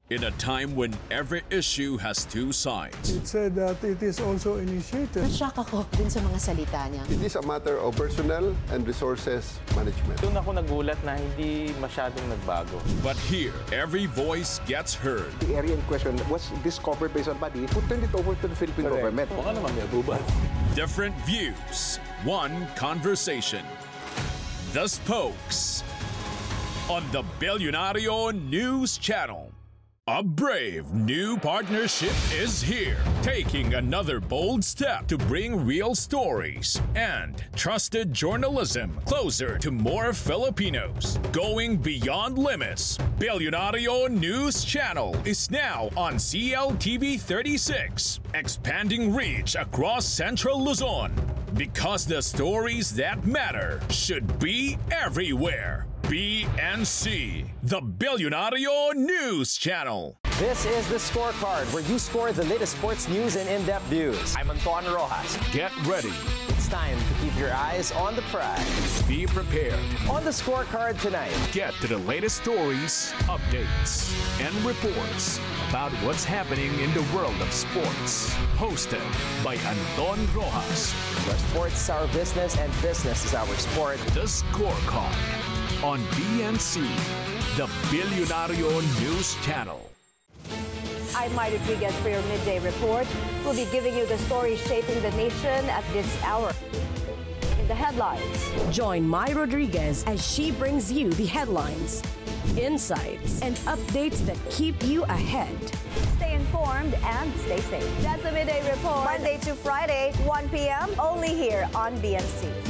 In a time when every issue has two sides. It said that it is also initiated. Nashock ako dun sa mga salita niya. It is a matter of personnel and resources management. Doon ako nagulat na hindi masyadong nagbago. But here, every voice gets heard. The area in question was discovered by somebody who turned it over to the Philippine government. Baka naman may abubal. Different views, one conversation. The Spokes on the Billionario News Channel. A brave new partnership is here, taking another bold step to bring real stories and trusted journalism closer to more Filipinos. Going beyond limits, Billionario News Channel is now on CLTV 36, expanding reach across Central Luzon. Because the stories that matter should be everywhere. BNC, the Billionario News Channel. This is The Scorecard, where you score the latest sports news and in-depth views. I'm Anton Rojas. Get ready. It's time to keep your eyes on the prize. Be prepared. On The Scorecard tonight, Get to the latest stories, updates, and reports about what's happening in the world of sports. Hosted by Anton Rojas. where sports is our business and business is our sport. The Scorecard on BNC, the Billionario News Channel. I'm Mai Rodriguez for your midday report. We'll be giving you the stories shaping the nation at this hour. In the headlines. Join Mai Rodriguez as she brings you the headlines, insights, and updates that keep you ahead. Stay informed and stay safe. That's the midday report. Monday to Friday, 1 p.m. only here on BNC.